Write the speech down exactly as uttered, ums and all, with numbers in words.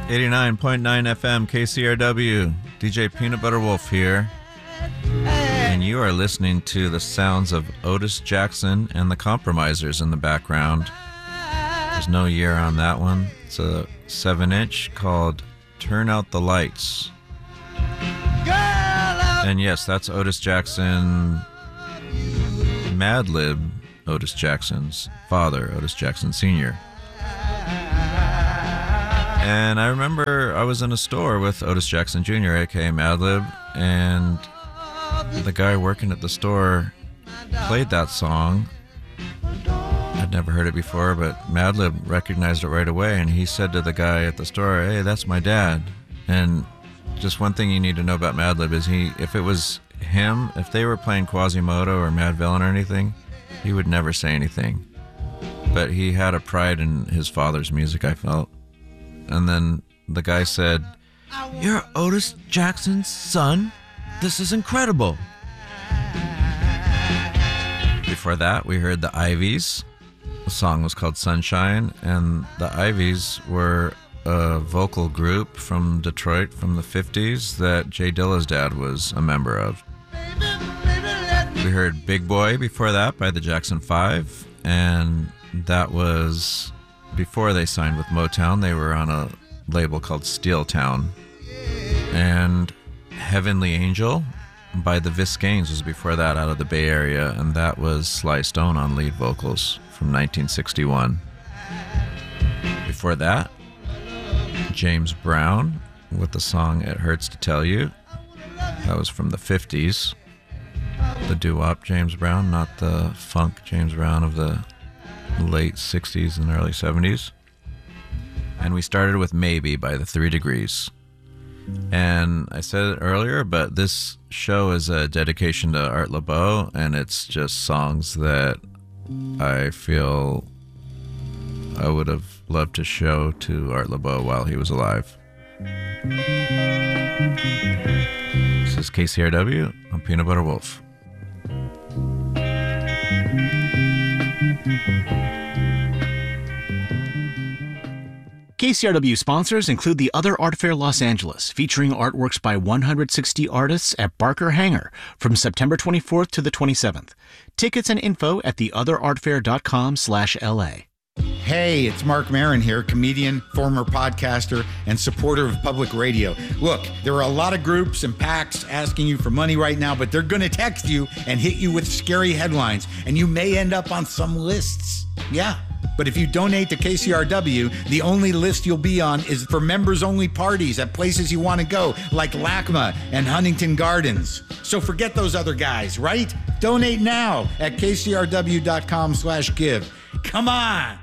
eighty-nine point nine F M K C R W. D J Peanut Butter Wolf here. And you are listening to the sounds of Otis Jackson and the Compromisers in the background. There's no year on that one. It's a seven inch called Turn Out the Lights. And yes, that's Otis Jackson, Madlib Otis Jackson's father, Otis Jackson Senior And I remember I was in a store with Otis Jackson Junior, aka Madlib, and the guy working at the store played that song. I'd never heard it before, but Madlib recognized it right away, and he said to the guy at the store, "Hey, that's my dad." And just one thing you need to know about Madlib is he, if it was him, if they were playing Quasimodo or Mad Villain or anything, he would never say anything. But he had a pride in his father's music, I felt. And then the guy said, "You're Otis Jackson's son? This is incredible." Before that, we heard the Ivies. The song was called Sunshine, and the Ivies were a vocal group from Detroit from the fifties that Jay Dilla's dad was a member of. We heard Big Boy before that by the Jackson Five, and that was before they signed with Motown. They were on a label called Steel Town. And Heavenly Angel by the Viscanes was before that, out of the Bay Area, and that was Sly Stone on lead vocals from nineteen sixty-one. Before that, James Brown with the song It Hurts to Tell You. That was from the fifties. The doo-wop James Brown, not the funk James Brown of the late sixties and early seventies. And we started with Maybe by the Three Degrees. And I said it earlier, but this show is a dedication to Art Laboe, and it's just songs that I feel I would have loved to show to Art Laboe while he was alive. This is K C R W. I'm Peanut Butter Wolf. K C R W sponsors include the Other Art Fair Los Angeles, featuring artworks by one hundred sixty artists at Barker Hangar from September twenty-fourth to the twenty-seventh. Tickets and info at the other art fair dot com slash L A. Hey, it's Mark Maron here, comedian, former podcaster, and supporter of public radio. Look, there are a lot of groups and PACs asking you for money right now, but they're going to text you and hit you with scary headlines, and you may end up on some lists. Yeah. But if you donate to K C R W, the only list you'll be on is for members-only parties at places you want to go, like LACMA and Huntington Gardens. So forget those other guys, right? Donate now at K C R W dot com slash give. Come on!